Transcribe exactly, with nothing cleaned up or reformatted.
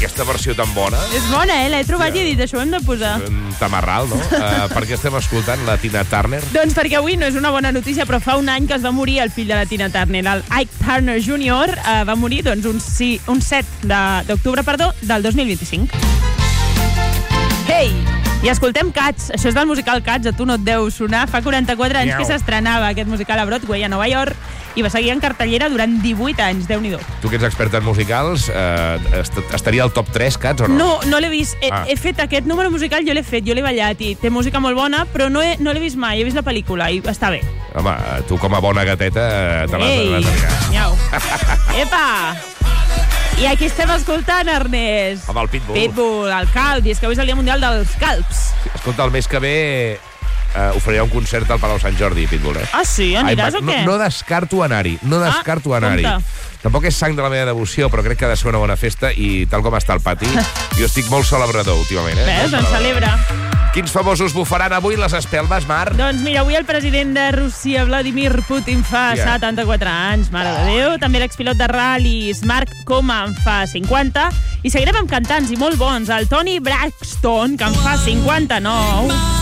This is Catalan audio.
aquesta versió tan bona. És bona, eh? L'he trobat i he dit, això ho hem de posar. Un tamarral, no? Uh, per què estem escoltant la Tina Turner? Doncs perquè avui no és una bona notícia, però fa un any que es va morir el fill de la Tina Turner. El Ike Turner júnior uh, va morir doncs, un, sí, un set d'octubre perdó, del dos mil vint-i-cinc. Hey! I escoltem Cats. Això és del musical Cats, a tu no et deu sonar. Fa quaranta-quatre anys que s'estrenava aquest musical a Broadway, a Nova York, i va seguir en cartellera durant divuit anys. Déu-n'hi-do. Tu que ets experta en musicals, eh, est estaria al top tres, Cats, o no? No, no l'he vist. He, ah. he fet aquest número musical, jo l'he fet, jo l'he ballat, i té música molt bona, però no he, no l'he vist mai. He vist la pel·lícula i està bé. Home, tu com a bona gateta te l'has de mirar. Miau. Epa! I aquí estem escoltant, Ernest. Amb el Pitbull. Pitbull, el calb, i és que avui és el Dia Mundial dels Calbs. Escolta, el mes que ve eh, oferirà un concert al Palau Sant Jordi, Pitbull, eh? Ah, sí? Aniràs Ai, o què? No, no descarto anar-hi, no descarto ah, anar-hi. compte. Tampoc és sang de la meva devoció, però crec que ha de ser una bona festa i tal com està el pati, jo estic molt celebrador últimament, eh? Ves, doncs celebra. Quins famosos bufaran avui les espelmes, Mar? Doncs mira, avui el president de Rússia, Vladimir Putin, fa yeah. setanta-quatre anys, mare de Déu. També l'expilot de ral·lis, Mark Coma, en fa cinquanta. I seguirem amb cantants i molt bons. El Toni Braxton, que en fa cinquanta-nou.